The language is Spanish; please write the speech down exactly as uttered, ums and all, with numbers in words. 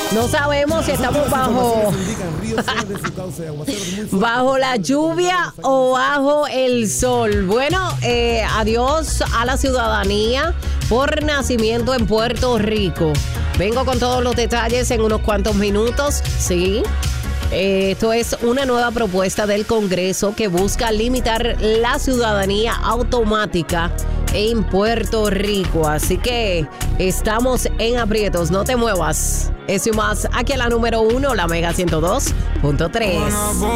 No sabemos si estamos bajo bajo la lluvia o bajo el sol. Bueno, eh, adiós a la ciudadanía por nacimiento en Puerto Rico. Vengo con todos los detalles en unos cuantos minutos. Sí. Eh, esto es una nueva propuesta del Congreso que busca limitar la ciudadanía automática en Puerto Rico. Así que estamos en aprietos, no te muevas. Eso y más aquí a la número uno, la Mega ciento dos punto tres.